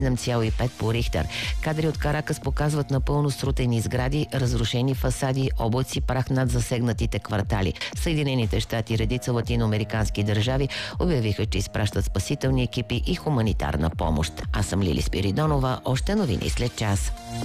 7,5 по Рихтер. Кадри от Каракас показват напълно срутени сгради, разрушени фасади, облаци прах над засегнатите квартали. Съединените щати и редица латиноамерикански държави обявиха, че изпращат спасителни екипи и хуманитарна помощ. Аз съм Лили Спиридонова. Още новини след час.